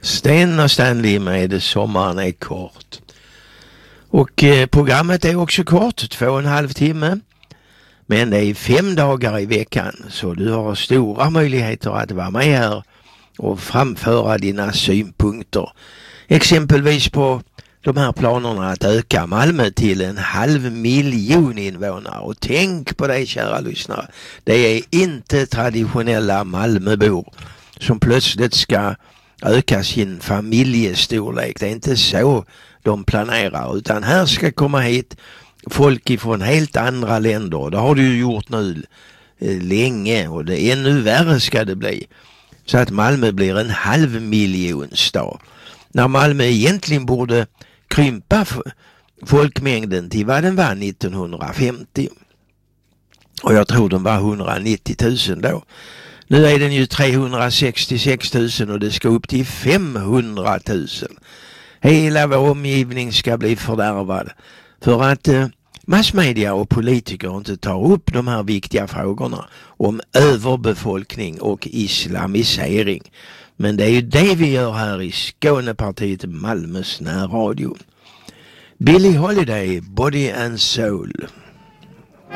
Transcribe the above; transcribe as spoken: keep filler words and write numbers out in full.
Sten och Stanley med Sommaren är kort. Och eh, programmet är också kort, två och en halv timme. Men det är fem dagar i veckan, så du har stora möjligheter att vara med här och framföra dina synpunkter. Exempelvis på de här planerna att öka Malmö till en halv miljon invånare. Och tänk på det, kära lyssnare. Det är inte traditionella Malmöbor som plötsligt ska öka sin familjestorlek. Det är inte så de planerar, utan här ska komma hit folk ifrån helt andra länder. Det har du ju gjort nu eh, länge, och det är ännu värre ska det bli. Så att Malmö blir en halv miljon stad. När Malmö egentligen borde krympa folkmängden till vad den var nittonhundrafemtio. Och jag tror den var hundranittio tusen då. Nu är den ju trehundrasextiosex tusen och det ska upp till femhundra tusen. Hela vår omgivning ska bli fördärvad för att eh, massmedia och politiker inte tar upp de här viktiga frågorna om överbefolkning och islamisering. Men det är ju det vi gör här i Skånepartiet Malmös närradio. Billie Holiday, Body and Soul.